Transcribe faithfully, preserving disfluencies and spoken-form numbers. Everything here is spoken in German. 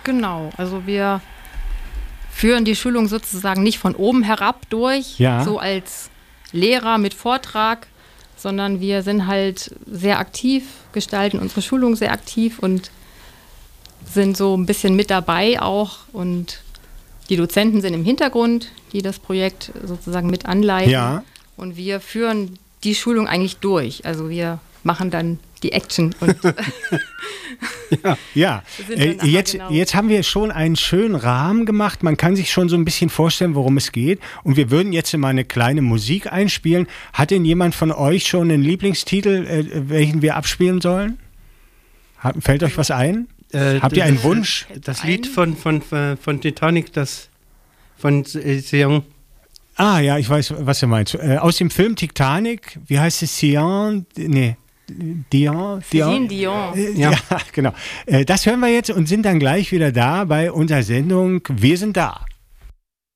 Genau, also wir führen die Schulung sozusagen nicht von oben herab durch, ja. so als Lehrer mit Vortrag, sondern wir sind halt sehr aktiv, gestalten unsere Schulung sehr aktiv und sind so ein bisschen mit dabei auch. Und die Dozenten sind im Hintergrund, die das Projekt sozusagen mit anleiten. Ja. Und wir führen die Schulung eigentlich durch. Also wir machen dann die Action. Und ja, ja. Äh, jetzt, genau. jetzt haben wir schon einen schönen Rahmen gemacht. Man kann sich schon so ein bisschen vorstellen, worum es geht. Und wir würden jetzt mal eine kleine Musik einspielen. Hat denn jemand von euch schon einen Lieblingstitel, äh, welchen wir abspielen sollen? Hat, fällt euch was ein? Äh, Habt ihr einen das, Wunsch? Das Lied von, von, von Titanic, das von Sion. Ah, ja, ich weiß, was du meinst. Äh, aus dem Film Titanic, wie heißt es? Sion? Nee. Dion, Dion. Dion. Äh, ja. ja, genau. Äh, das hören wir jetzt und sind dann gleich wieder da bei unserer Sendung Wir sind da.